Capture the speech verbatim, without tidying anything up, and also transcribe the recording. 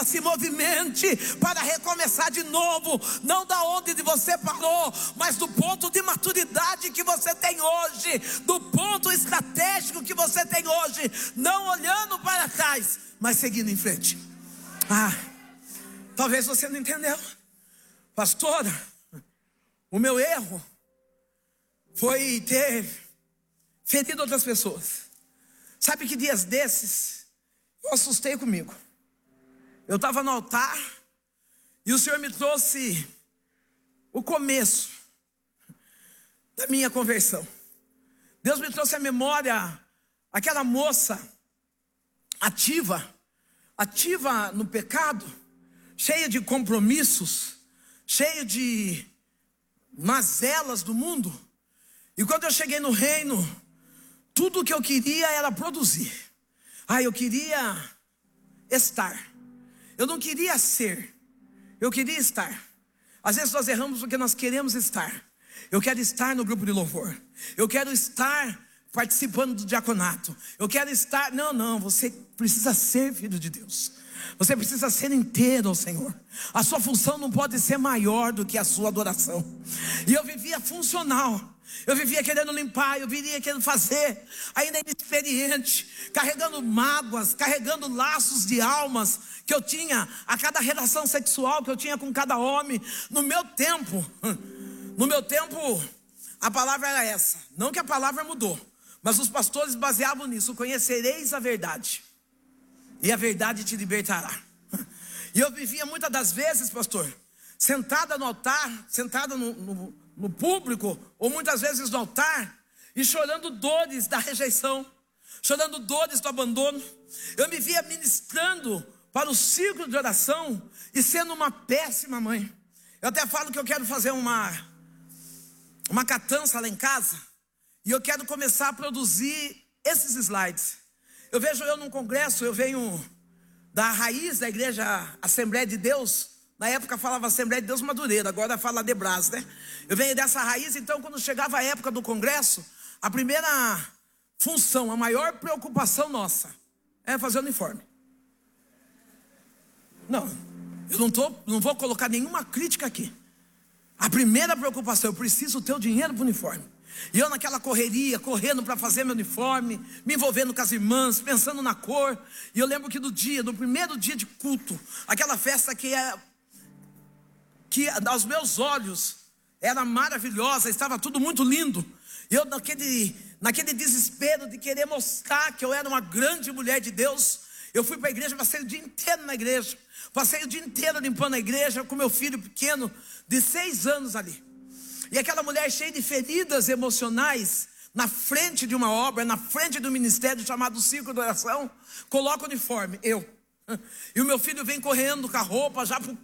se movimente para recomeçar de novo, não da onde você parou, mas do ponto de maturidade que você tem hoje, do ponto estratégico que você tem hoje, não olhando para trás, mas seguindo em frente. Ah, talvez você não entendeu, pastora, o meu erro foi ter ferido outras pessoas. Sabe que dias desses eu assustei comigo. Eu estava no altar e o Senhor me trouxe o começo da minha conversão. Deus me trouxe à memória aquela moça ativa, ativa no pecado, cheia de compromissos, cheia de mazelas do mundo. E quando eu cheguei no reino, tudo o que eu queria era produzir. Ah, eu queria estar. Eu não queria ser, eu queria estar. Às vezes nós erramos porque nós queremos estar. Eu quero estar no grupo de louvor. Eu quero estar participando do diaconato. Eu quero estar... Não, não, você precisa ser filho de Deus. Você precisa ser inteiro ao Senhor. A sua função não pode ser maior do que a sua adoração. E eu vivia funcional. Eu vivia querendo limpar, eu vivia querendo fazer, ainda inexperiente, carregando mágoas, carregando laços de almas que eu tinha a cada relação sexual que eu tinha com cada homem. No meu tempo, no meu tempo, a palavra era essa. Não que a palavra mudou, mas os pastores baseavam nisso: conhecereis a verdade, e a verdade te libertará. E eu vivia muitas das vezes, pastor, sentada no altar, sentada no, no, no público, ou muitas vezes no altar, e chorando dores da rejeição, chorando dores do abandono. Eu me via ministrando para o círculo de oração e sendo uma péssima mãe. Eu até falo que eu quero fazer uma, uma catança lá em casa, e eu quero começar a produzir esses slides. Eu vejo eu num congresso, eu venho da raiz da igreja Assembleia de Deus. Na época falava Assembleia de Deus Madureira, agora fala Debras, né? Eu venho dessa raiz, então quando chegava a época do congresso, a primeira função, a maior preocupação nossa é fazer o uniforme. Não, eu não, tô, não vou colocar nenhuma crítica aqui. A primeira preocupação, eu preciso ter o dinheiro para o uniforme. E eu naquela correria, correndo para fazer meu uniforme, me envolvendo com as irmãs, pensando na cor. E eu lembro que no dia, no primeiro dia de culto, aquela festa que é... que aos meus olhos era maravilhosa, estava tudo muito lindo. E eu naquele, naquele desespero de querer mostrar que eu era uma grande mulher de Deus, eu fui para a igreja, passei o dia inteiro na igreja. Passei o dia inteiro limpando a igreja com meu filho pequeno de seis anos ali. E aquela mulher cheia de feridas emocionais, na frente de uma obra, na frente do ministério chamado Círculo de Oração, coloca o uniforme, eu. E o meu filho vem correndo com a roupa já para o